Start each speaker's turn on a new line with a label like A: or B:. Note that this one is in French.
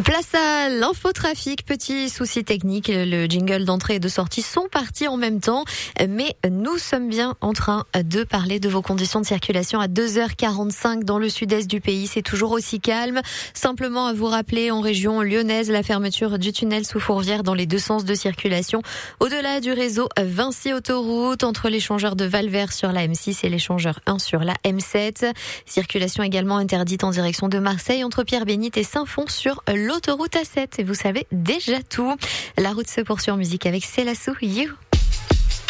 A: Place à l'infotrafic, petit souci technique, le jingle d'entrée et de sortie sont partis en même temps, mais nous sommes bien en train de parler de vos conditions de circulation à 2h45 dans le sud-est du pays. C'est toujours aussi calme. Simplement à vous rappeler, en région lyonnaise, la fermeture du tunnel sous Fourvière dans les deux sens de circulation. Au-delà du réseau Vinci Autoroute, entre l'échangeur de Valvert sur la M6 et l'échangeur 1 sur la M7. Circulation également interdite en direction de Marseille, entre Pierre-Bénite et Saint-Fond sur l'autoroute A7. Et vous savez déjà tout. La route se poursuit en musique avec Célassou, You.